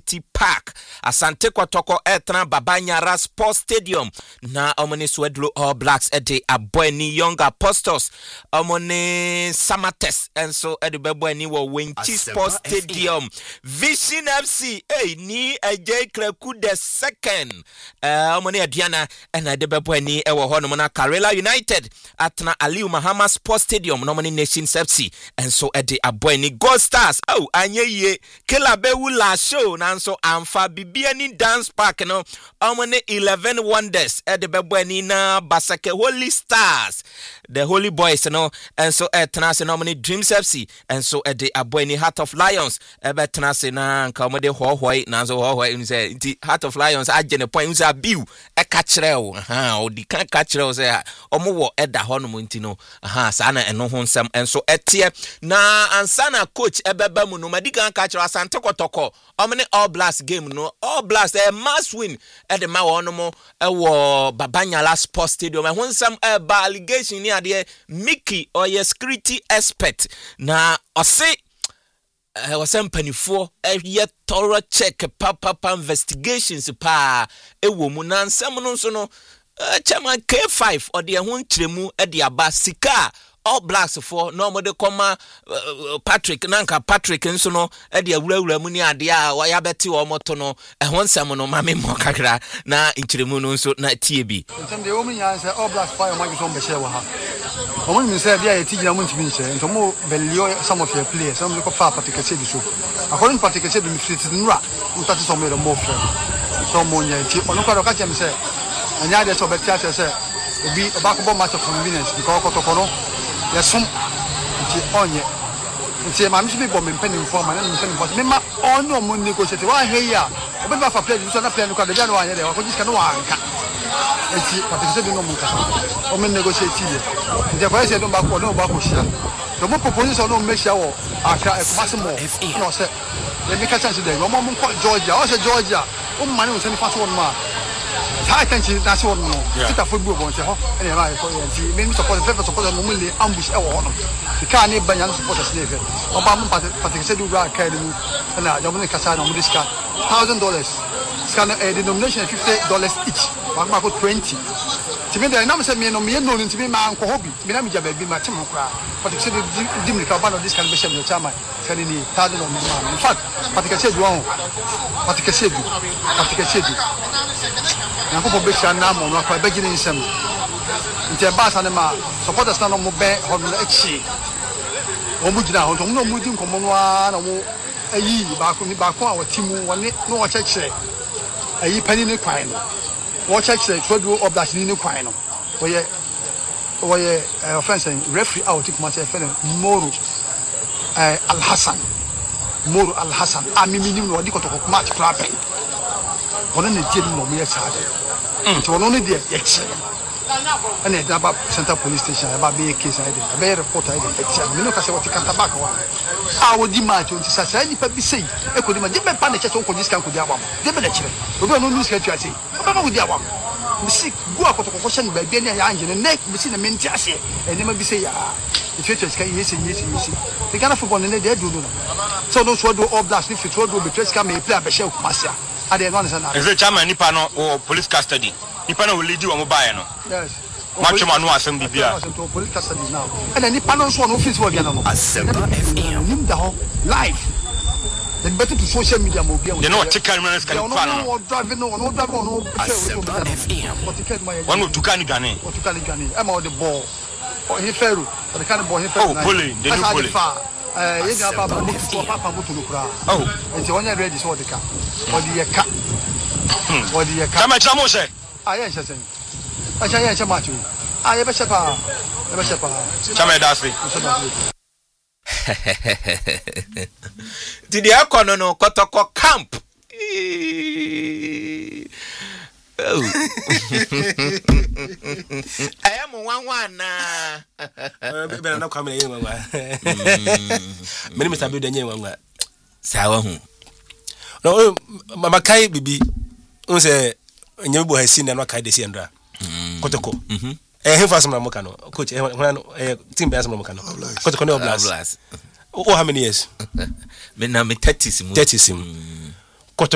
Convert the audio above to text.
Unity Park. Asante Kotoko Etra Babanyara Sports Stadium. Na omoni Swedlo All Blacks ede aboeni Young Apostles. Omoni Samates enso ede beboeni wo Wenchi Sports Stadium. Vision FC ni J Kleku the second. Omoni Adiana ena ede beboeni ewo hono na Karela United atna Aliu Mahama Sports Stadium no omoni Nations FC enso ede aboeni Gold Stars. Anyeye Kelabewu la show nanso amfa bibiani dance park no omoni 11 Wonders ede beboeni na Basake Holy Stars. The Holy Boys no enso etnase no omoni Dreams FC enso ede aboeni Heart of Lions ebe tenase na nka omode hohoi nanso hohoi nse nti Heart of Lions agene point nse abiu ekachrew odi kan kachrew se omowo eda hono nti no saa na eno ho nsem enso etie na ansana coach ebeba mu no madikan kachrew Asante Kotoko omne All Blacks game no All Blacks must win ede ma wono mo ewo Babanyala Sports Stadium ho nsem eba allegation ni ade Mickey oye security expert na ose wasem panifo ye thorough check papa investigations pa ewo mu na nsem no nso no chairman K5 ode ho nkyeremu ede aba sika All Blacks for no mo de koma Patrick nanka Patrick nso no ede awurawura mu ni ade a waya beti wo moto no ho nsem no mame mo kakra na nkyeremu no nso na tie bi ntem de wo mu nyan se All Blacks fire ma gso mbehye wo ha omo mi se bia yeti gina mu ntimi nche ntomo belio some of your players some ko fa Patrick Echedu so according to Patrick Echedu mi fit nura ntati some of the more so mo nyan ti ono kwa ka chem se anya de so betia se obi obakobo match of convenience because Kotoko no yesum nti onye nti ma mi bi bo me mpani mfo ma na mpani mfo me ma onyo mo negotiate wa he ya obi ba fa play so na play no kwa de bia no anye de wa ko jiska no wa anka nti Patrick Echedu no mo ka o me negotiate ye nti kwa se do ba ko no ba ko shia do mo propose so no me shia wo aka e maximum no se le me ka chance de wo mo ko Georgia o se Georgia o mani o se ni fa so no I can't that's what no. Sit a football bon se ho. Ene ma ko yanti me support no mo le ambush e wo ho no. The car ne ban yan support as never. O ba mo Patrick Echedu ra ka ni mu na ya mo ne kasa na mo diska $1,000. Scan a denomination $50 each. Ba ko 20. Ti me dey na me se me no me no nti me ma anko hobi. Me na me jaba bi ma chim kra. Patrick Echedu dim ka ba no diska be shem no chama. Scan ni $1,000 no. In fact, Patrick Echedu won. Patrick Echedu na ko be sha na mo no kwa be gini nsem nti ba sa ne ma supporters na no mo be ho no echi o mu gina ho to no mu di nkomo no a na mo ayi ba ko a watimu woni no wo cheche ayi pani ne kwan no wo cheche Swedlo All Blacks ni kwan no wo ye offense referee out kuma che fe Moro Al Hassan amimi ni no di Kotoko match club ono ne tie no me chaade nti ono ne die yeche ane da ba Central Police Station ba be case ide be report ide yeche me no ka se woti kanta back wa a wodi match nti sasa ni pa bi sei e ko di ma je be pa ne che so ko diskan ko di abam de be na chire obi ono news ka tuase ba ba ko di abam misi go Kotoko ko shen ba bi ne ya anje ne misi na menti ase ene ma bi sei ya It's can yes. The Ghana football in there do no. So those who do All Blacks if it will be trace can play a beshel Masia. Are they not? Is the chairman Nipano or police custody? Nipano will lead you on mobile. Yes. Much man was some BBR to police custody now. And then Nipano's one office will be on live. Then better to social media mobile. You know what cameras can driving no one will to Canigani or to Caligani. I'm on the ball. He fell, but the kind of boy he fell. Oh, bully, the new bully. Oh, it's one ready so the car. Or the car. Or the car. How much I say? I am saying. I say, yes, much. I have a shepherd. Never shepherd. Chame Dasby. Did the Akono Kotoko camp? Oh. I am one better not coming in. Many Mr. Buddha one. Sour. No, Mama Kai Bibi, who say, Nubu has seen and what Kai de Sandra. Kotoko. He was my Mocano, coach, Tim Basmocano. Kotoko Blast. Oh, how many years? Men, 30 sim.